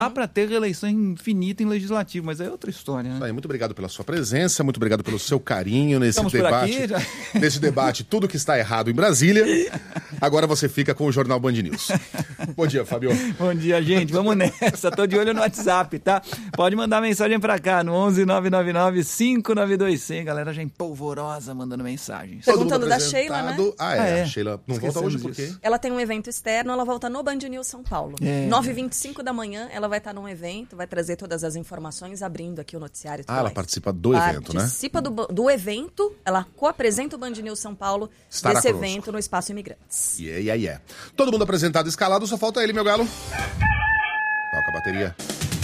Dá para ter reeleição infinita em legislativo, mas é outra história, né? Aí, muito obrigado pela sua presença, muito obrigado pelo seu carinho nesse Estamos debate. por aqui, nesse debate, tudo que está errado em Brasília. Agora você fica com o Jornal Band News. Bom dia, Fábio. Bom dia, gente. Vamos nessa. Tô de olho no WhatsApp, tá? Pode mandar mensagem pra cá no 11-999-592-100. Galera já empolvorosa mandando mensagens. Perguntando da Sheila, né? A Sheila não volta hoje por quê? Ela tem um evento externo, ela volta no Band News São Paulo. 9h25 da manhã, ela vai estar num evento, vai trazer todas as informações, abrindo aqui o noticiário. Ela participa do evento, né? Participa do evento, ela co-apresenta o Band News São Paulo desse evento no Espaço Imigrantes. Todo mundo apresentado, escalado, só falta ele, meu galo. Toca a bateria.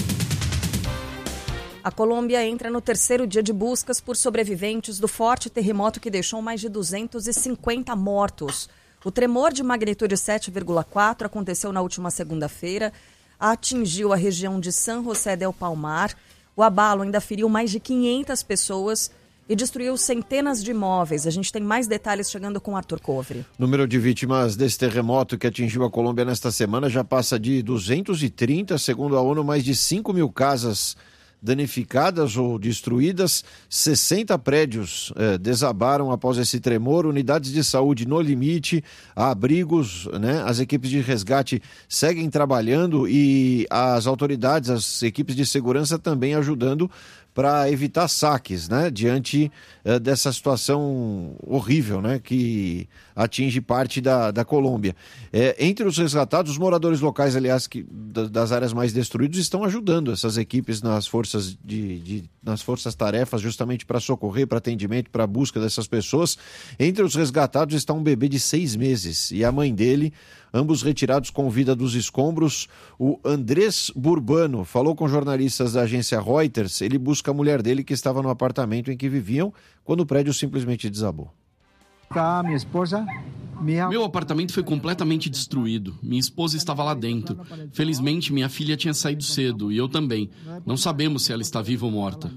A Colômbia entra no 3º dia de buscas por sobreviventes do forte terremoto que deixou mais de 250 mortos. O tremor de magnitude 7,4 aconteceu na última segunda-feira, atingiu a região de San José del Palmar. O abalo ainda feriu mais de 500 pessoas e destruiu centenas de imóveis. A gente tem mais detalhes chegando com Arthur Covre. O número de vítimas desse terremoto que atingiu a Colômbia nesta semana já passa de 230, segundo a ONU, mais de 5 mil casas danificadas ou destruídas, 60 prédios desabaram após esse tremor, unidades de saúde no limite, abrigos, né? As equipes de resgate seguem trabalhando e as autoridades, as equipes de segurança também ajudando para evitar saques, né? Diante dessa situação horrível, né? Que atinge parte da Colômbia. Entre os resgatados, os moradores locais, aliás, das áreas mais destruídas, estão ajudando essas equipes nas forças tarefas, justamente para socorrer, para atendimento, para a busca dessas pessoas. Entre os resgatados está um bebê de 6 meses e a mãe dele, ambos retirados com vida dos escombros. O Andrés Burbano falou com jornalistas da agência Reuters. Ele busca a mulher dele que estava no apartamento em que viviam quando o prédio simplesmente desabou. Meu apartamento foi completamente destruído. Minha esposa estava lá dentro. Felizmente, minha filha tinha saído cedo e eu também. Não sabemos se ela está viva ou morta.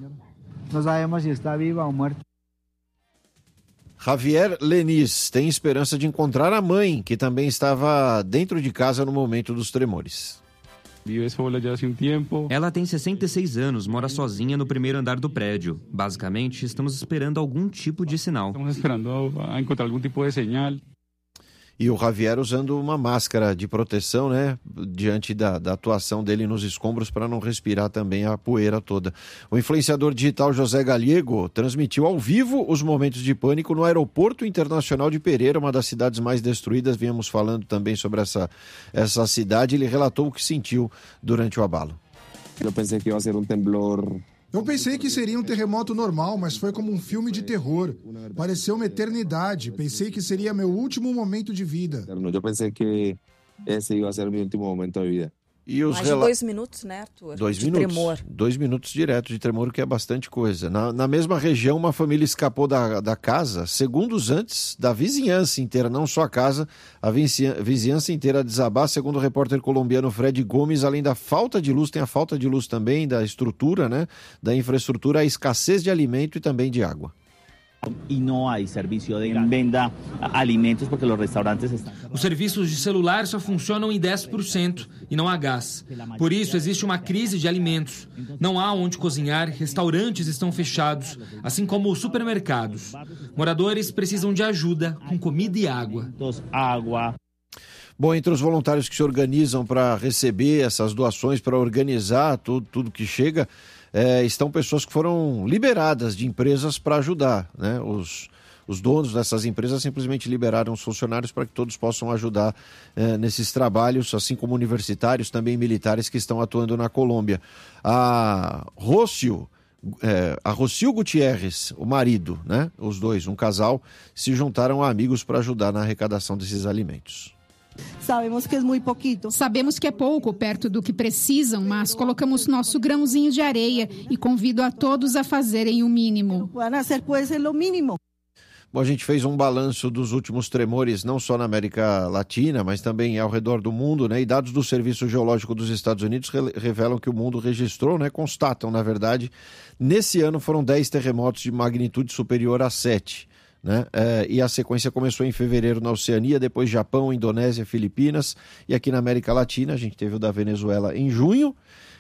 Javier Lenis tem esperança de encontrar a mãe, que também estava dentro de casa no momento dos tremores. Ela tem 66 anos, mora sozinha no primeiro andar do prédio. Basicamente, estamos esperando algum tipo de sinal. E o Javier usando uma máscara de proteção, né, diante da atuação dele nos escombros para não respirar também a poeira toda. O influenciador digital José Gallego transmitiu ao vivo os momentos de pânico no Aeroporto Internacional de Pereira, uma das cidades mais destruídas. Viemos falando também sobre essa cidade. Ele relatou o que sentiu durante o abalo. Eu pensei que ia ser um temblor. Eu pensei que seria um terremoto normal, mas foi como um filme de terror. Pareceu uma eternidade. Pensei que seria meu último momento de vida. Eu pensei que esse ia ser meu último momento de vida. E os mais de 2 minutos, né, Arthur? 2 minutos. Tremor. 2 minutos direto de tremor, o que é bastante coisa. Na mesma região, uma família escapou da casa segundos antes da vizinhança inteira, não só a casa, a vizinhança inteira a desabar, segundo o repórter colombiano Fred Gomes. Além da falta de luz, tem a falta de luz também, da estrutura, né, da infraestrutura, a escassez de alimento e também de água. E não há serviço de venda alimentos porque os restaurantes estão... Os serviços de celular só funcionam em 10% e não há gás. Por isso existe uma crise de alimentos. Não há onde cozinhar, restaurantes estão fechados, assim como supermercados. Moradores precisam de ajuda com comida e água. Bom, entre os voluntários que se organizam para receber essas doações, para organizar tudo que chega, estão pessoas que foram liberadas de empresas para ajudar, né? Os donos dessas empresas simplesmente liberaram os funcionários para que todos possam ajudar nesses trabalhos, assim como universitários, também militares que estão atuando na Colômbia. A Rocio Gutierrez, o marido, né? Os dois, um casal, se juntaram a amigos para ajudar na arrecadação desses alimentos. Sabemos que é pouco perto do que precisam, mas colocamos nosso grãozinho de areia e convido a todos a fazerem o mínimo. Bom, a gente fez um balanço dos últimos tremores, não só na América Latina, mas também ao redor do mundo, né? E dados do Serviço Geológico dos Estados Unidos revelam que o mundo registrou, né? Constatam, na verdade, nesse ano foram 10 terremotos de magnitude superior a 7. né? E a sequência começou em fevereiro na Oceania, depois Japão, Indonésia, Filipinas, e aqui na América Latina a gente teve o da Venezuela em junho,